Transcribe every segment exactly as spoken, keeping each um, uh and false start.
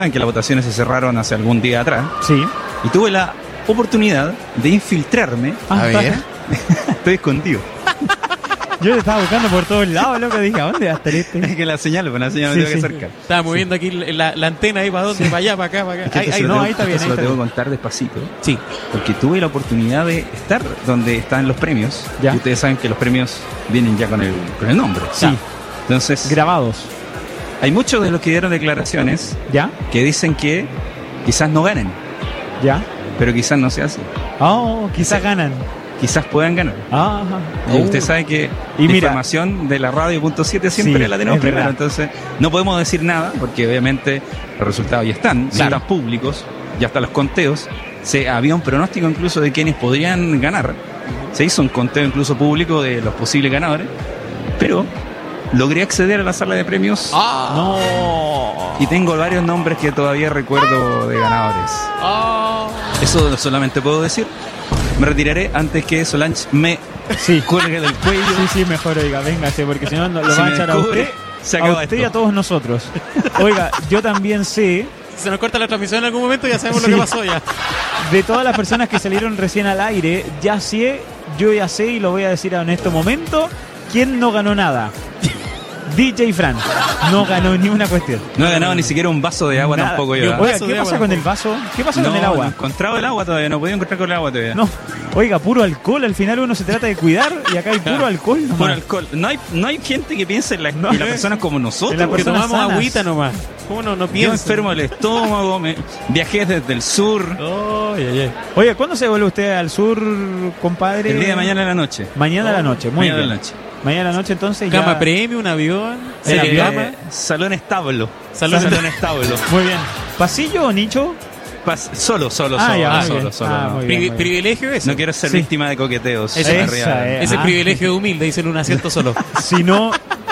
que las votaciones se cerraron hace algún día atrás. Sí. Y tuve la oportunidad de infiltrarme. Ah, A ver. Estoy escondido. Yo te estaba buscando por todos lados, loco. Dije, ¿a dónde va a estar este? Es que la señal, pues la señal Sí, me tengo sí. que acercar. Estaba moviendo aquí la, la antena ahí para dónde, para allá, para acá, para Es acá. que Ahí, esto ahí, se lo no, tengo- ahí está bien. esto Ahí se está lo tengo bien. que contar despacito. Sí. Porque tuve la oportunidad de estar donde están los premios. Ya. Y ustedes saben que los premios vienen ya con el, con el nombre. Sí. Entonces, Grabados. hay muchos de los que dieron declaraciones ¿Ya? que dicen que quizás no ganen, ¿Ya? pero quizás no sea así. Oh, quizás Sí. ganan. Quizás puedan ganar. Ajá. Y Uh. usted sabe que Y la mira- información de la radio punto siete siempre Sí, la tenemos es primero. verdad. Entonces, no podemos decir nada porque obviamente los resultados ya están, ya Claro. están públicos, ya están los conteos. Se, había un pronóstico incluso de quienes podrían ganar. Se hizo un conteo incluso público de los posibles ganadores. Pero logré acceder a la sala de premios ¡Ah! No. y tengo varios nombres que todavía recuerdo de ganadores. ¡Ah! Eso solamente puedo decir. Me retiraré antes que Solange me Sí. cuelgue del cuello. Sí, sí, mejor, oiga, véngase, porque si no no- lo Si van a me echar a descubre, usted, se a acaba usted y esto. a todos nosotros. Oiga, yo también sé Si se nos corta la transmisión en algún momento, ya sabemos Sí. lo que pasó ya. de todas las personas que salieron recién al aire, ya sé, yo ya sé y lo voy a decir en este momento, ¿quién no ganó nada? D J Fran no ganó ni una cuestión. No he ganado ni siquiera un vaso de agua Nada. tampoco Ni yo. un Oiga, vaso ¿qué de pasa agua con el tampoco. vaso? ¿Qué pasa no, con el no he agua? encontrado el agua todavía, no he podido encontrar con el agua todavía. No, oiga, puro alcohol, al final uno se trata de cuidar y acá hay puro alcohol nomás. Por alcohol. No hay, no hay gente que piense en, la, No. en las personas como nosotros. En la Que personas tomamos sanas. agüita nomás. ¿Cómo no, no Yo piensa? enfermo del estómago, me, viajé desde el sur. Ay, ay, ay. Oiga, ¿cuándo se vuelve usted al sur, compadre? El día de mañana en la noche. Mañana a la noche, muy Mañana bien. en la noche. Mañana a la noche entonces Cama ya... premio, un avión, El se avión. llama. Eh, salón establo. Salón- salón establo. Muy bien. ¿Pasillo o nicho? Pas- solo, solo, Ah, solo, ya, muy solo, bien. solo. Ah, no. muy Pri- bien, muy bien. privilegio ese. No quiero ser Sí. víctima de coqueteos. Esa en es- realidad. eh. Ese Ah. privilegio de humilde, dicen un asiento solo. Si no,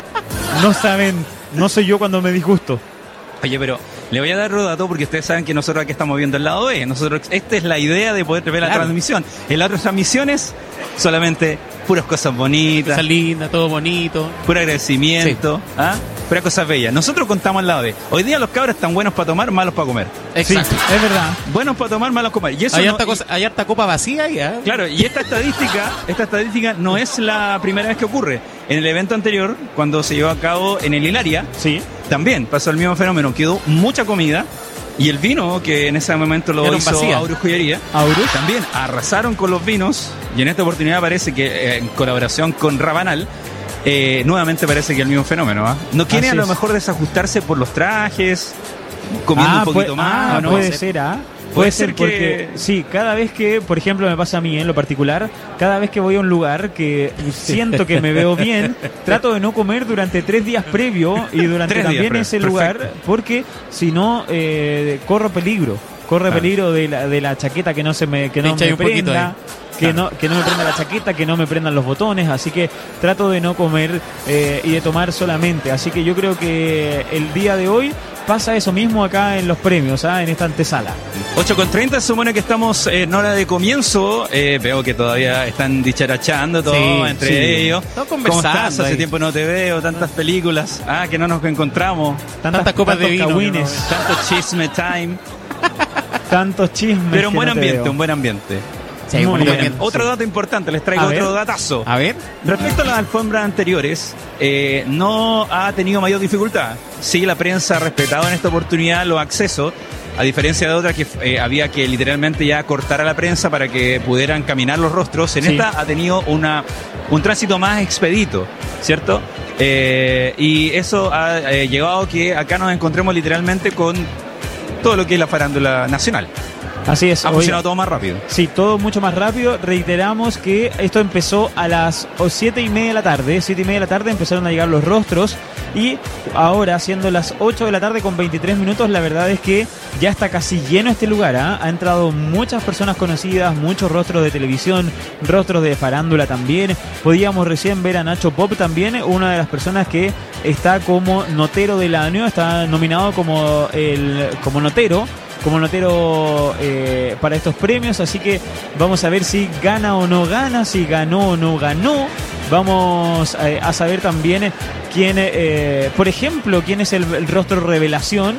no saben, no soy yo cuando me disgusto. Oye, pero le voy a dar otro dato porque ustedes saben que nosotros aquí estamos viendo el lado B. Nosotros, esta es la idea de poder ver la Claro. transmisión. En las otras transmisiones, solamente puras cosas bonitas, Esa linda, todo bonito. puro agradecimiento, ¿ah? Puras cosas bellas. Nosotros contamos al lado B. Hoy día los cabros están buenos para tomar, malos para comer. Exacto. Sí, es verdad. Buenos para tomar, malos para comer. Y eso Hay, no- harta cosa- hay harta copa vacía ya. Claro, y esta estadística, esta estadística no es la primera vez que ocurre. En el evento anterior, cuando se llevó a cabo en el Hilaria, Sí. también pasó el mismo fenómeno. Quedó mucha comida y el vino, que en ese momento lo Era un hizo vacía. Aurus Joyería, Aurus. también arrasaron con los vinos. Y en esta oportunidad parece que, eh, en colaboración con Rabanal, eh, nuevamente parece que el mismo fenómeno. ¿ah? No quiere Así a lo es. mejor desajustarse por los trajes, comiendo Ah, un poquito puede, más. ah, ¿o no? puede ser, ¿ah? Puede, Puede ser ser porque, que- sí, cada vez que, por ejemplo, me pasa a mí en lo particular, cada vez que voy a un lugar que siento que me veo bien, trato de no comer durante tres días previo y durante Tres días también previo, ese perfecto. lugar, porque si no, eh, corro peligro. Corre Claro. peligro de la, de la chaqueta que no se me, que Te no hincháis me un poquito prenda. ahí. Que no, que no me prenda la chaqueta, que no me prendan los botones, así que trato de no comer eh, y de tomar solamente. Así que yo creo que el día de hoy pasa eso mismo acá en los premios, ¿ah? En esta antesala. ocho con treinta, se supone que estamos en hora de comienzo. Eh, veo que todavía están dicharachando todo Sí, entre sí. ellos. Están ¿Cómo conversando estás? Hace ahí. tiempo no te veo, tantas películas. Ah, que no nos encontramos. Tantas copas de tantos vino, cagüines, Tanto chisme time. tantos chismes. Pero un que buen no te ambiente, veo. un buen ambiente. Sí, Muy muy bien. bien. Otro dato importante, les traigo A otro ver. datazo. A ver. Respecto a las alfombras anteriores, eh, no ha tenido mayor dificultad. Sí, la prensa ha respetado en esta oportunidad los accesos, a diferencia de otras que eh, había que literalmente ya cortar a la prensa para que pudieran caminar los rostros. En Sí. esta ha tenido una, un tránsito más expedito, ¿cierto? Eh, y eso ha eh, llevado a que acá nos encontremos literalmente con todo lo que es la farándula nacional. Así es. Ha Oiga, funcionado todo más rápido. sí, todo mucho más rápido. Reiteramos que esto empezó a las siete y media de la tarde. Siete y media de la tarde empezaron a llegar los rostros. Y ahora, siendo las ocho de la tarde con veintitrés minutos, la verdad es que ya está casi lleno este lugar. ¿ah? Ha entrado muchas personas conocidas, muchos rostros de televisión, rostros de farándula también. Podíamos recién ver a Nacho Pop también, una de las personas que está como notero del año, está nominado como, el, como notero. como notero eh, para estos premios, así que vamos a ver si gana o no gana, si ganó o no ganó. Vamos eh, a saber también quién, eh, por ejemplo, quién es el, el rostro revelación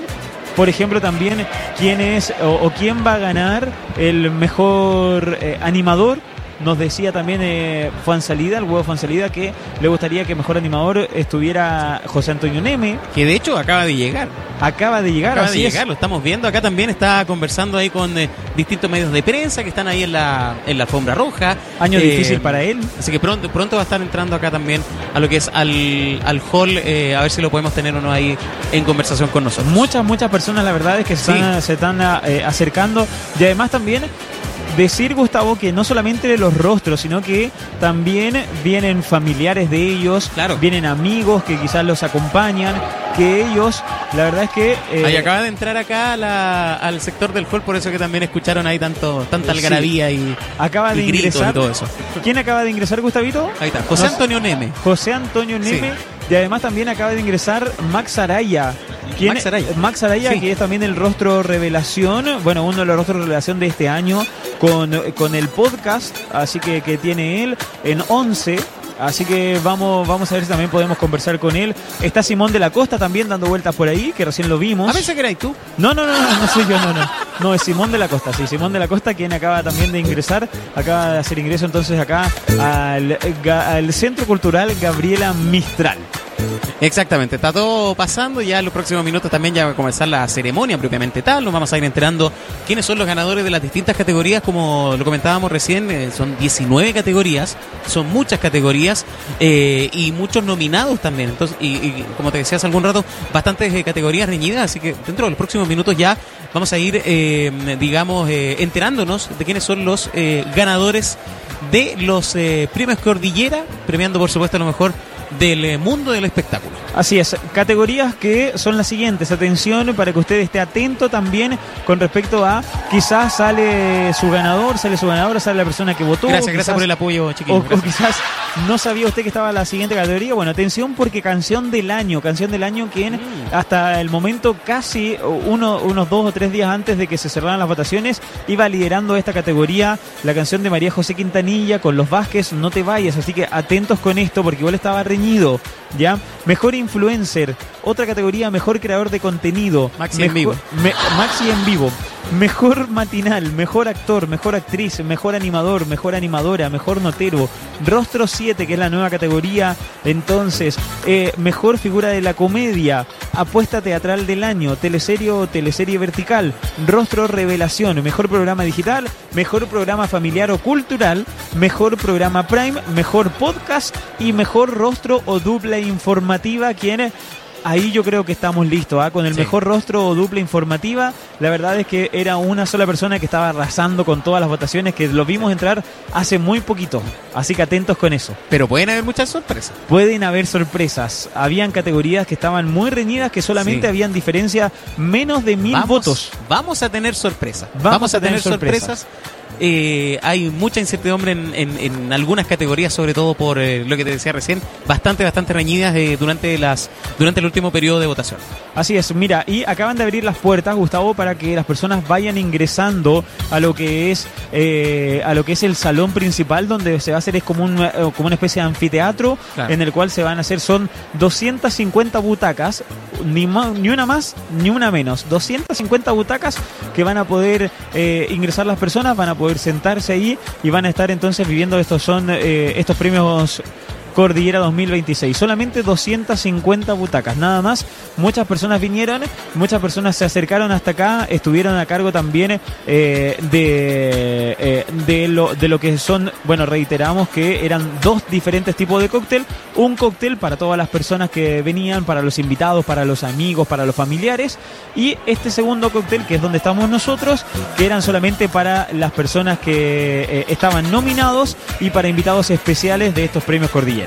por ejemplo, también quién es o, o quién va a ganar el mejor eh, animador. Nos decía también eh, Fuensalida, el huevo Fuensalida, que le gustaría que mejor animador estuviera José Antonio Neme. Que de hecho acaba de llegar. Acaba de llegar, Acaba así de es. llegar, lo estamos viendo. Acá también está conversando ahí con eh, distintos medios de prensa que están ahí en la, en la alfombra roja. Año Eh, difícil para él. Así que pronto, pronto va a estar entrando acá también a lo que es al, al hall, eh, a ver si lo podemos tener o no ahí en conversación con nosotros. Muchas, muchas personas, la verdad es que se Sí. están, se están eh, acercando. Y además también decir, Gustavo, que no solamente los rostros, sino que también vienen familiares de ellos, Claro. vienen amigos que quizás los acompañan, que ellos, la verdad es que... eh, Ahí acaba de entrar acá a la- al sector del hall, por eso que también escucharon ahí tanto tanta Sí. algarabía y, acaba de y gritos ingresar. y todo eso. ¿Quién acaba de ingresar, Gustavito? Ahí está, José No sé. Antonio Neme. José Antonio Neme. Sí. Y además también acaba de ingresar Max Araya. ¿Quién- Max Araya. Max Araya, Sí. que es también el rostro revelación, bueno, uno de los rostros revelación de este año con, con el podcast, así que, que tiene él en once. Así que vamos, vamos a ver si también podemos conversar con él. Está Simón de la Costa también dando vueltas por ahí, que recién lo vimos. A veces que eras tú. No, no, no, no, no soy yo, no, no. No, es Simón de la Costa, sí, Simón de la Costa, quien acaba también de ingresar, acaba de hacer ingreso entonces acá al, ga- al Centro Cultural Gabriela Mistral. Exactamente, está todo pasando. Ya en los próximos minutos también ya va a comenzar la ceremonia propiamente tal. Nos vamos a ir enterando quiénes son los ganadores de las distintas categorías. Como lo comentábamos recién, eh, son diecinueve categorías, son muchas categorías eh, y muchos nominados también. Entonces, y, y como te decía hace algún rato, bastantes eh, categorías reñidas. Así que dentro de los próximos minutos ya vamos a ir, eh, digamos, eh, enterándonos de quiénes son los eh, ganadores de los eh, premios Cordillera, premiando por supuesto a lo mejor del eh, mundo del espectáculo. Así es, categorías que son las siguientes. Atención para que usted esté atento también con respecto a quizás sale su ganador, sale su ganadora, sale la persona que votó. Gracias, quizás- gracias por el apoyo, chiquillos. O, o Gracias. quizás no sabía usted que estaba la siguiente categoría. Bueno, atención porque canción del año, canción del año que en- hasta el momento casi uno, unos dos o tres días antes de que se cerraran las votaciones iba liderando esta categoría la canción de María José Quintanilla con Los Vázquez, No te vayas. Así que atentos con esto porque igual estaba reñido, ¿ya? Mejor influencer, otra categoría, mejor creador de contenido. Maxi en vivo. me- Maxi en vivo. Mejor matinal, mejor actor, mejor actriz, mejor animador, mejor animadora, mejor notero, Rostro siete, que es la nueva categoría, entonces, eh, mejor figura de la comedia, apuesta teatral del año, teleserie o teleserie vertical, Rostro revelación, mejor programa digital, mejor programa familiar o cultural, mejor programa prime, mejor podcast y mejor rostro o dupla informativa, quien... Ahí yo creo que estamos listos, ¿ah? Con el Sí. mejor rostro o dupla informativa. La verdad es que era una sola persona que estaba arrasando con todas las votaciones, que lo vimos entrar hace muy poquito. Así que atentos con eso. Pero pueden haber muchas sorpresas. Pueden haber sorpresas. Habían categorías que estaban muy reñidas, que solamente Sí. habían diferencia menos de mil Vamos, votos. Vamos a tener sorpresas. Vamos a tener sorpresas. Eh, hay mucha incertidumbre en, en- en algunas categorías, sobre todo por eh, lo que te decía recién, bastante, bastante reñidas eh, durante las durante el último periodo de votación. Así es, mira, y acaban de abrir las puertas, Gustavo, para que las personas vayan ingresando a lo que es eh, a lo que es el salón principal, donde se va a hacer es como, un, eh, como una especie de anfiteatro, Claro. en el cual se van a hacer, son doscientas cincuenta butacas, ni, ma- ni una más ni una menos, doscientas cincuenta butacas que van a poder eh, ingresar las personas, van a poder sentarse ahí y van a estar entonces viviendo estos son eh, estos premios Cordillera dos mil veintiséis. Solamente doscientas cincuenta butacas, nada más. Muchas personas vinieron, muchas personas se acercaron hasta acá, estuvieron a cargo también eh, de, eh, de, lo, de lo que son, bueno, reiteramos que eran dos diferentes tipos de cóctel. Un cóctel para todas las personas que venían, para los invitados, para los amigos, para los familiares. Y este segundo cóctel, que es donde estamos nosotros, que eran solamente para las personas que eh, estaban nominados y para invitados especiales de estos premios Cordillera.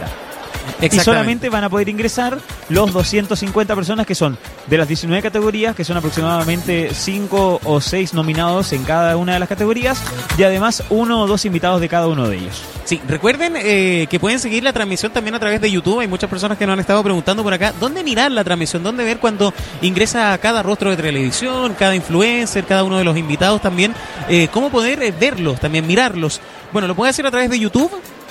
Y solamente van a poder ingresar los doscientas cincuenta personas que son de las diecinueve categorías, que son aproximadamente cinco o seis nominados en cada una de las categorías, y además uno o dos invitados de cada uno de ellos. Sí, recuerden eh, que pueden seguir la transmisión también a través de YouTube. Hay muchas personas que nos han estado preguntando por acá dónde mirar la transmisión, dónde ver cuando ingresa cada rostro de televisión, cada influencer, cada uno de los invitados también, eh, cómo poder eh, verlos, también mirarlos. Bueno, lo pueden hacer a través de YouTube.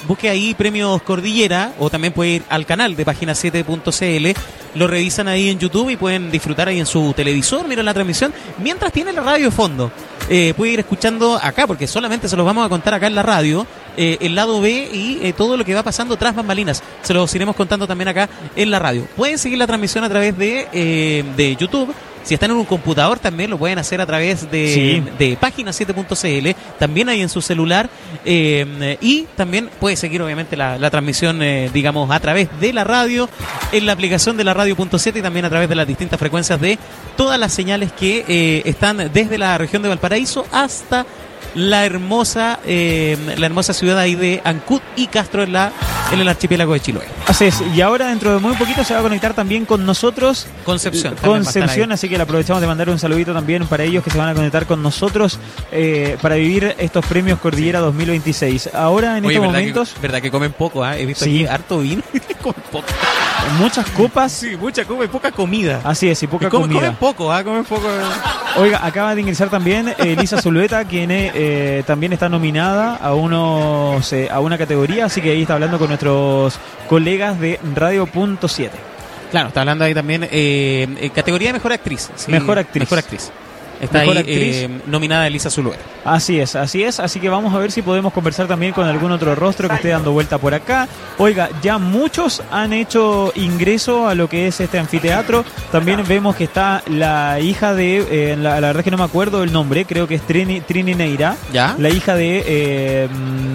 busque ahí Premios Cordillera, o también puede ir al canal de página siete punto c l, lo revisan ahí en YouTube y pueden disfrutar ahí en su televisor, miran la transmisión, mientras tiene la radio de fondo. Eh, puede ir escuchando acá, porque solamente se los vamos a contar acá en la radio, eh, el lado B y eh, todo lo que va pasando tras bambalinas. Se los iremos contando también acá en la radio. Pueden seguir la transmisión a través de, eh, de YouTube. Si están en un computador también lo pueden hacer a través de, sí. de página siete punto c l, también ahí en su celular, eh, y también puede seguir obviamente la, la transmisión, eh, digamos, a través de la radio, en la aplicación de la radio punto siete y también a través de las distintas frecuencias de todas las señales que eh, están desde la región de Valparaíso hasta la hermosa eh, la hermosa ciudad ahí de Ancud y Castro en, la, en el archipiélago de Chiloé. Así es, y ahora dentro de muy poquito se va a conectar también con nosotros Concepción. Concepción, así que le aprovechamos de mandar un saludito también para ellos que se van a conectar con nosotros eh, para vivir estos premios Cordillera dos mil veintiséis. Ahora en Oye, estos ¿verdad momentos... Que, verdad que comen poco, ¿eh? He visto sí. aquí harto vino y comen poco. Muchas copas. Sí, mucha copa y poca comida. Así es, y poca y comen, comida. Comen poco, ¿eh? Comen poco. Oiga, acaba de ingresar también Elisa Zulueta, quien eh, también está nominada a unos eh, a una categoría, así que ahí está hablando con nuestros colegas de Radio punto siete. Claro, está hablando ahí también eh, categoría de mejor actriz. Sí, mejor actriz. Mejor actriz. Está Mejor ahí actriz. Eh, nominada Elisa Zulueta. Así es, así es, así que vamos a ver si podemos conversar también con algún otro rostro que esté dando vuelta por acá. Oiga, ya muchos han hecho ingreso a lo que es este anfiteatro. También vemos que está la hija de, eh, la, la verdad es que no me acuerdo el nombre, creo que es Trini, Trini Neira, ¿Ya? la hija de, eh,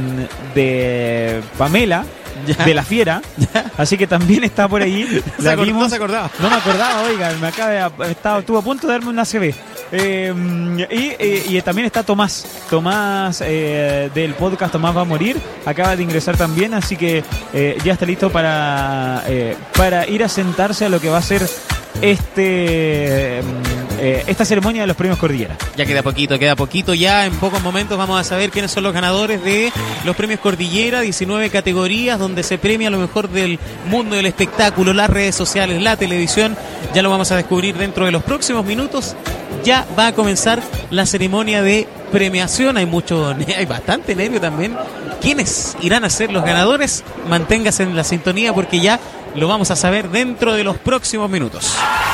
de Pamela. ¿Ya? De la Fiera, ¿Ya? Así que también está por ahí. La no, vimos, no se acordaba. No me acordaba, oiga, me acaba de, estaba, estuvo a punto de darme una A C B. Eh, y, eh, y también está Tomás, Tomás eh, del podcast Tomás va a morir, acaba de ingresar también, así que eh, ya está listo para, eh, para ir a sentarse a lo que va a ser este eh, esta ceremonia de los premios Cordillera. Ya queda poquito, queda poquito, ya en pocos momentos vamos a saber quiénes son los ganadores de los premios Cordillera, diecinueve categorías donde se premia lo mejor del mundo del espectáculo, las redes sociales, la televisión. Ya lo vamos a descubrir dentro de los próximos minutos. Ya va a comenzar la ceremonia de premiación. Hay mucho, hay bastante nervio también. ¿Quiénes irán a ser los ganadores? Manténgase en la sintonía porque ya lo vamos a saber dentro de los próximos minutos.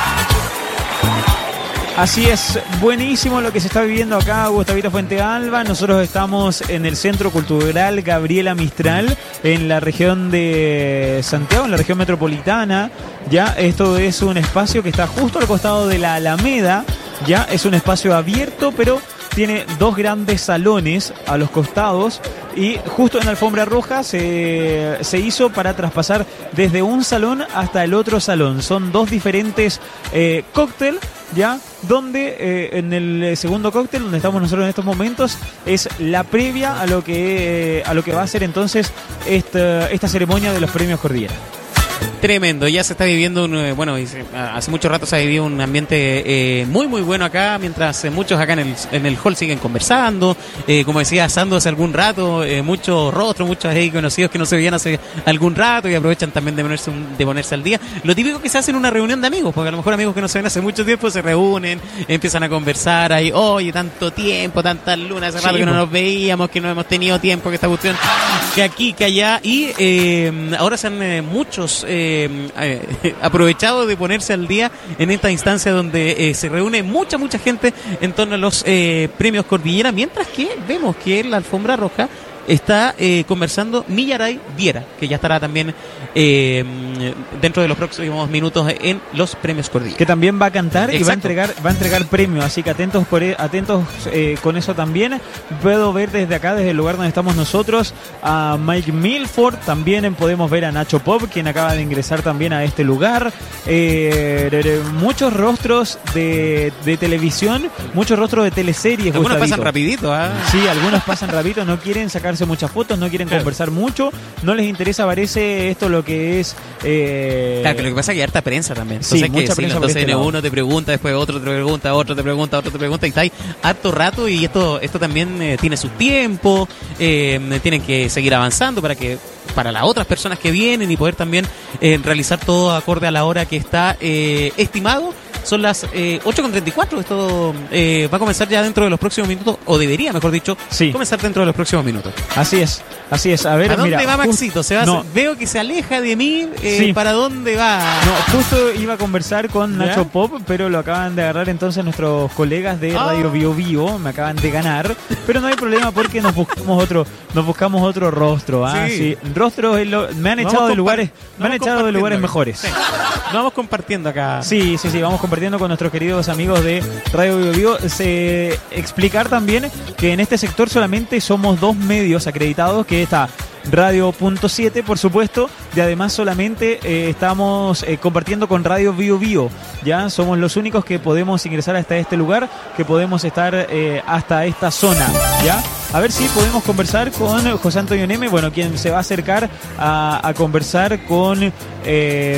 Así es, buenísimo lo que se está viviendo acá, Gustavito Fuente Alba. Nosotros estamos en el Centro Cultural Gabriela Mistral, en la región de Santiago, en la región metropolitana. Ya, esto es un espacio que está justo al costado de la Alameda. Ya, es un espacio abierto, pero tiene dos grandes salones a los costados y justo en la alfombra roja se, se hizo para traspasar desde un salón hasta el otro salón. Son dos diferentes eh, cócteles, ya, donde eh, en el segundo cóctel, donde estamos nosotros en estos momentos, es la previa a lo que eh, a lo que va a ser entonces esta, esta ceremonia de los premios Cordillera. Tremendo, ya se está viviendo un, bueno, hace mucho rato se ha vivido un ambiente eh, muy muy bueno acá, mientras eh, muchos acá en el, en el hall siguen conversando, eh, como decía, asando hace algún rato, eh, muchos rostros, muchos ahí conocidos que no se veían hace algún rato y aprovechan también de ponerse, un, de ponerse al día. Lo típico que se hace en una reunión de amigos, porque a lo mejor amigos que no se ven hace mucho tiempo se reúnen, empiezan a conversar ahí, oye, tanto tiempo, tantas lunas, hace rato sí, que no nos veíamos, que no hemos tenido tiempo, que esta cuestión, que aquí, que allá, y eh, ahora se han eh, muchos... Eh, Eh, aprovechado de ponerse al día en esta instancia donde eh, se reúne mucha mucha gente en torno a los eh, premios Cordillera, mientras que vemos que en la alfombra roja está eh, conversando Millaray Viera, que ya estará también eh, dentro de los próximos minutos en los premios Cordillera. Que también va a cantar. Exacto. Y va a entregar va a entregar premios, así que atentos por atentos eh, con eso también. Puedo ver desde acá, desde el lugar donde estamos nosotros, a Mike Milford, también podemos ver a Nacho Pop, quien acaba de ingresar también a este lugar. Eh, muchos rostros de, de televisión, muchos rostros de teleseries. Algunos Gustavito. pasan rapidito, ¿eh? Sí, algunos pasan rapidito, no quieren sacar muchas fotos, no quieren claro. conversar mucho, no les interesa, parece esto lo que es eh... claro, que lo que pasa es que hay harta prensa también, entonces sí, que mucha sí, prensa entonces este uno te pregunta, después otro te pregunta, otro te pregunta, otro te pregunta y está ahí harto rato y esto esto también eh, tiene su tiempo, eh, tienen que seguir avanzando para que para las otras personas que vienen y poder también eh, realizar todo acorde a la hora que está eh, estimado Son las eh, ocho con treinta y cuatro. Esto eh, va a comenzar ya dentro de los próximos minutos, o debería, mejor dicho, sí. comenzar dentro de los próximos minutos. Así es, así es. A ver, ¿a dónde mira, va Maxito? Se va no. a, veo que se aleja de mí. Eh, Sí. ¿Para dónde va? No, justo iba a conversar con ¿Ya? Nacho Pop, pero lo acaban de agarrar entonces nuestros colegas de Ah. Radio Bio Bio, me acaban de ganar, pero no hay problema porque nos buscamos otro, nos buscamos otro rostro, ¿ah? Sí. Sí. Rostros es lo- me han Vamos echado de compar- lugares, me han vamos echado de lugares compartiendo mejores. acá. Sí. Nos vamos compartiendo acá. Sí, sí, sí, vamos compartiendo con nuestros queridos amigos de Radio Bio Bio. Se, explicar también que en este sector solamente somos dos medios acreditados, que está Radio punto siete, por supuesto, y además solamente eh, estamos eh, compartiendo con Radio Bio Bio. Ya somos los únicos que podemos ingresar hasta este lugar, que podemos estar eh, hasta esta zona. Ya, a ver si podemos conversar con José Antonio Neme, bueno, quien se va a acercar a, a conversar con eh,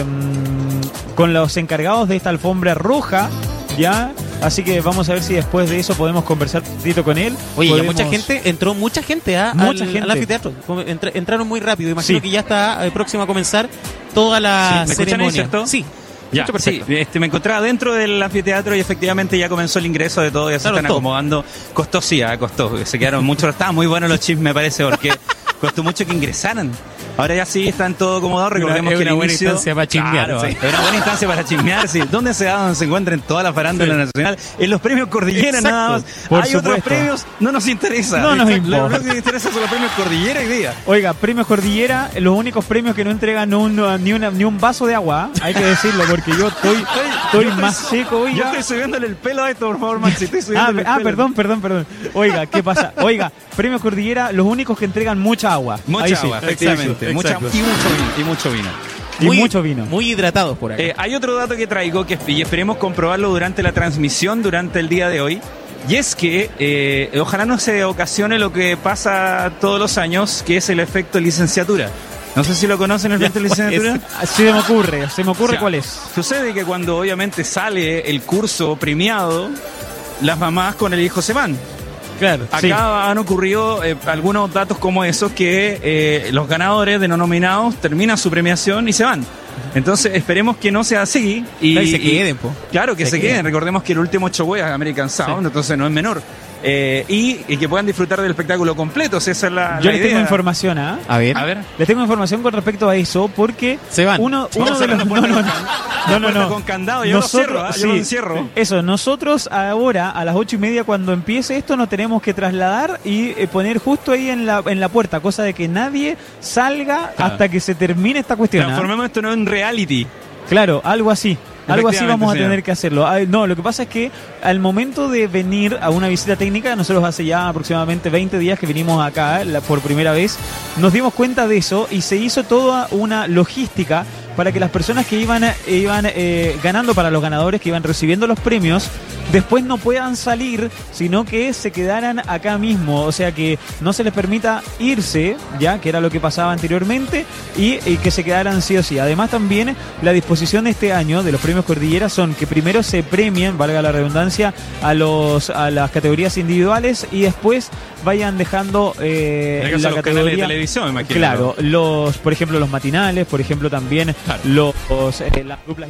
con los encargados de esta alfombra roja. Ya, así que vamos a ver si después de eso podemos conversar un poquito con él. Oye, podemos... ya mucha gente, entró mucha gente, ¿ah? Mucha al, gente. al anfiteatro. Entra- entraron muy rápido. Imagino Sí. que ya está eh, próximo a comenzar toda la Sí, ¿me escuchan ahí, ceremonia. cierto? Sí. Ya, Escucho sí, perfecto. este, me encontraba dentro del anfiteatro y efectivamente ya comenzó el ingreso de todo, ya se Claro, están todo. acomodando. Costó, sí, ah, costó, se quedaron muchos, estaban muy buenos los chismes, me parece, porque costó mucho que ingresaran. Ahora ya sí están todos acomodados, recordemos es que el una buena inicio- instancia para chismear, Claro, sí. es una buena instancia para chismear, sí. ¿Dónde se da? Donde se encuentran toda la farándula Sí. nacional, en los premios Cordillera Exacto, nada más. por Hay otros supuesto. premios, no nos interesa. No nos Exacto, importa. Lo que nos interesa son los premios Cordillera y día. Oiga, premios Cordillera, los únicos premios que no entregan un, ni, una, ni un vaso de agua, ¿eh? Hay que decirlo, porque yo estoy, estoy Yo más seco, Yo oiga. estoy subiéndole el pelo a esto, por favor, Maxi. Estoy Ah, subiéndole el ah, pelo. perdón, perdón, perdón. Oiga, ¿qué pasa? Oiga, premios Cordillera, los únicos que entregan mucha agua. Mucha Ahí sí. agua, efectivamente. Exacto, Mucha, exacto. y mucho vino. Y mucho vino. Y mucho vino. Muy hidratados por acá. Eh, hay otro dato que traigo que, y esperemos comprobarlo durante la transmisión, durante el día de hoy. Y es que eh, ojalá no se ocasione lo que pasa todos los años, que es el efecto licenciatura. No sé si lo conocen, el efecto Ya, ¿cuál licenciatura. Ah, sí, se me ocurre, se me ocurre O sea, cuál es. Sucede que cuando obviamente sale el curso premiado, las mamás con el hijo se van. Claro, Acá sí. han ocurrido eh, algunos datos como esos que eh, los ganadores de no nominados terminan su premiación y se van. Entonces esperemos que no sea así y, Claro, y se y- queden, po. Claro, que se, Se queden. queden. Recordemos que el último show es American Sound, Sí. entonces no es menor. Eh, y, y que puedan disfrutar del espectáculo completo, esa es la, Yo la les idea. tengo información, ¿ah? A ver. A ver. Les tengo información con respecto a eso porque Se van. uno, Vamos uno de los cerrando no, no, puertas no, con- no, no, puertas no. con candado, yo lo cierro, ¿ah? Yo lo encierro. Eso, nosotros ahora a las ocho y media cuando empiece esto nos tenemos que trasladar y eh, poner justo ahí en la en la puerta, cosa de que nadie salga Claro. hasta que se termine esta cuestión. ¿ah? Transformemos esto no en reality. Claro, algo así. Algo así Efectivamente, vamos a señor. tener que hacerlo. Ah, no, lo que pasa es que al momento de venir a una visita técnica, nosotros hace ya aproximadamente veinte días que vinimos acá la- por primera vez, nos dimos cuenta de eso y se hizo toda una logística para que las personas que iban, iban eh, ganando, para los ganadores que iban recibiendo los premios, después no puedan salir, sino que se quedaran acá mismo. O sea, que no se les permita irse, ya que era lo que pasaba anteriormente, y, y que se quedaran sí o sí. Además, también la disposición de este año de los premios Cordillera son que primero se premien, valga la redundancia, a los a las categorías individuales y después vayan dejando eh, En el caso la de los canales de categoría. televisión, me imagino. Claro, los, por ejemplo, los matinales, por ejemplo, también Claro. los, eh, las duplas.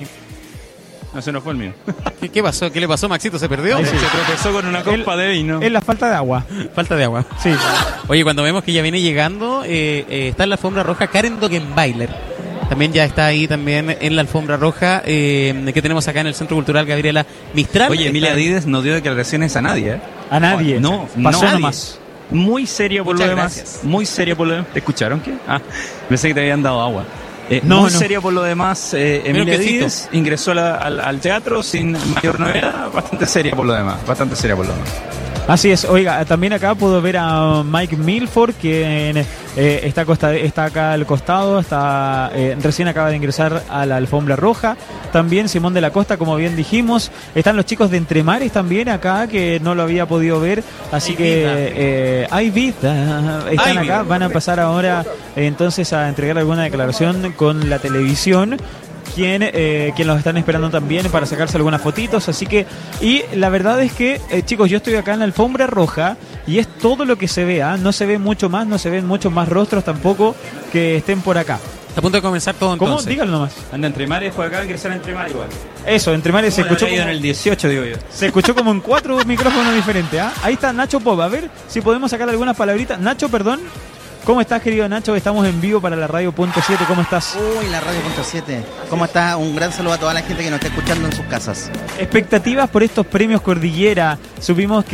No, ese no fue el mío. ¿Qué, qué pasó? ¿Qué le pasó, Maxito? ¿Se perdió? Ahí sí. Se tropezó con una copa de vino. Es la falta de agua. Falta de agua. Sí. Oye, cuando vemos que ya viene llegando, eh, eh, está en la alfombra roja Karen Dogenbailer. También ya está ahí también en la alfombra roja eh, que tenemos acá en el Centro Cultural Gabriela Mistral. Oye, Emilia Está- Díez no dio declaraciones a nadie, ¿eh? A nadie. No, pasó no. nomás. Muy seria por Muchas lo demás. gracias. Muy seria por lo demás. ¿Te escucharon qué? Ah, pensé que te habían dado agua. Eh, No, muy no. seria por lo demás. Eh, Pero Emilia quesito. Díez ingresó a la- al, al teatro sin mayor novedad. Bastante seria por lo demás. Bastante seria por lo demás. Así es, oiga, también acá puedo ver a Mike Milford, que eh, está, costa, está acá al costado, está eh, recién acaba de ingresar a la alfombra roja. También Simón de la Costa, como bien dijimos. Están los chicos de Entremares también acá, que no lo había podido ver. Así Hay que vida. eh, hay vida. Están Hay acá, vida. van a pasar ahora eh, entonces a entregar alguna declaración con la televisión. Quien, eh, quien los están esperando también para sacarse algunas fotitos, así que, y la verdad es que, eh, chicos, yo estoy acá en la alfombra roja y es todo lo que se ve, ¿ah? No se ve mucho más, no se ven muchos más rostros tampoco que estén por acá. Está a punto de comenzar todo ¿Cómo? entonces. Dígalo nomás. Anda entre mares, por acá ingresar entre mares igual. Eso, entre mares se escuchó como... como, en el dieciocho, digo yo. se escuchó como en cuatro micrófonos diferentes. ¿Ah? Ahí está Nacho Pop. A ver si podemos sacar algunas palabritas. Nacho, perdón. ¿Cómo estás, querido Nacho? Estamos en vivo para la Radio Punto siete. ¿Cómo estás? Uy, la Radio Punto siete. ¿Cómo estás? Un gran saludo a toda la gente que nos está escuchando en sus casas. Expectativas por estos premios Cordillera. Supimos que